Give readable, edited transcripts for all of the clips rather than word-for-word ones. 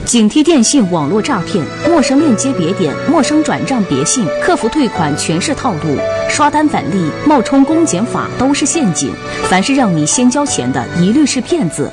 警惕电信网络诈骗，陌生链接别点，陌生转账别信，客服退款全是套路，刷单返利、冒充公检法都是陷阱。凡是让你先交钱的，一律是骗子。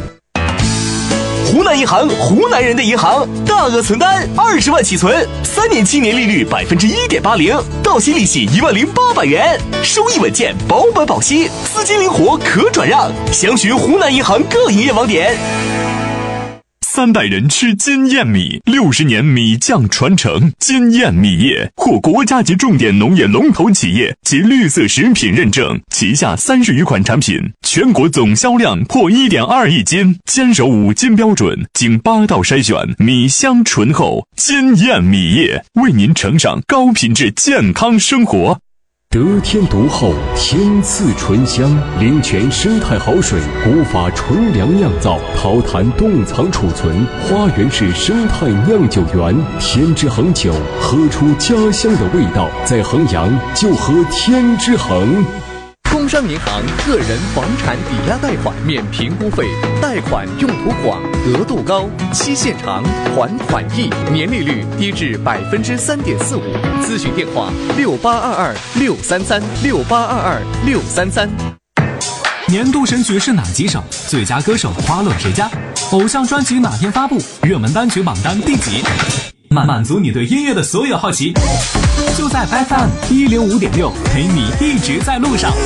湖南银行，湖南人的银行，大额存单20万起存，3年期年利率1.80%，到期利息10800元，收益稳健，保本保息，资金灵活可转让。详询湖南银行各营业网点。 3代人吃金燕米，60年米酱传承。金燕米业获国家级重点农业龙头企业及绿色食品认证，旗下30余款产品，全国总销量破1.2亿斤，坚守5金标准，经8道筛选，米香醇厚。金燕米业为您呈上高品质健康生活。 得天独厚，天赐醇香，灵泉生态好水，古法纯粮酿造，陶坛冻藏储存，花园式生态酿酒园，天之恒酒，喝出家乡的味道，在衡阳就喝天之恒。 工商银行个人房产抵押贷款免评估费，贷款用途广，额度高，期限长，还款易，年利率低至3.45%。咨询电话6822633633。 年度神曲是哪几首？最佳歌手花落谁家？偶像专辑哪天发布？热门单曲榜单第几？满足你对音乐的所有好奇，就在 FM 105.6，陪你一直在路上。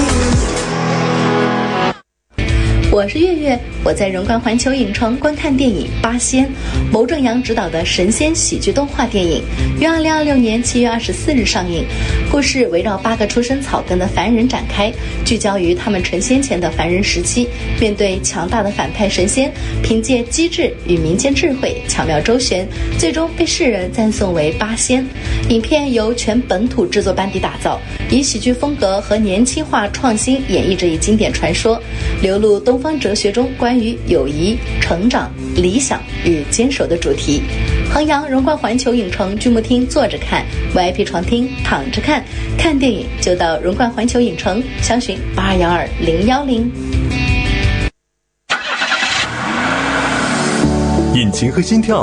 我是月月，我在荣冠环球影城观看电影《八仙》，牟正阳执导的神仙喜剧动画电影，于2026年7月24日上映。故事围绕8个出身草根的凡人展开，聚焦于他们成仙前的凡人时期，面对强大的反派神仙，凭借机智与民间智慧巧妙周旋，最终被世人赞颂为八仙。影片由全本土制作班底打造，以喜剧风格和年轻化创新演绎这一经典传说，流露东方哲学中关于友谊、成长、理想与坚守的主题。衡阳荣冠环球影城剧目厅坐着看， VIP 床厅躺着看，看电影就到荣冠环球影城，详询8212-010。 引擎和心跳